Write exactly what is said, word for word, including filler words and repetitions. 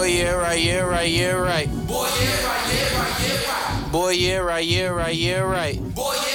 yeah, right, yeah, right, yeah, right. Boy, yeah, right, yeah, right, yeah, right. Boy, yeah, right, yeah, right, yeah, right. Boy, yeah.